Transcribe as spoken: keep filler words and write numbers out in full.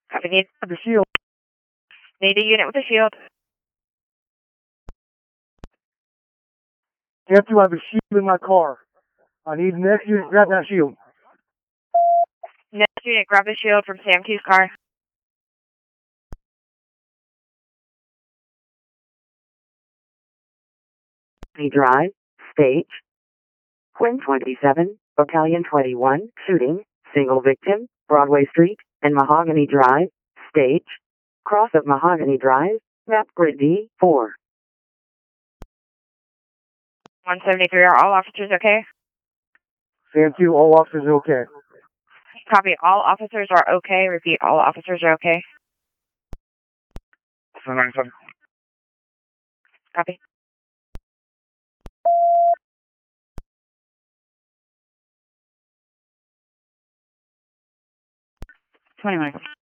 Copy. Need, The shield. need a unit with a shield. Can't do I have a shield in my car. I need the next unit. Grab that shield. Next unit, grab the shield from Sam Q's car. Drive, stage. Quinn twenty-seven, Battalion twenty-one, shooting, single victim, Broadway Street, and Mahogany Drive, stage. Cross of Mahogany Drive, map grid D four. one seventy-three, are all officers okay? Sam Q, all officers are okay. Copy. All officers are okay. Repeat, all officers are okay. seven ninety-seven. Copy. twenty minutes.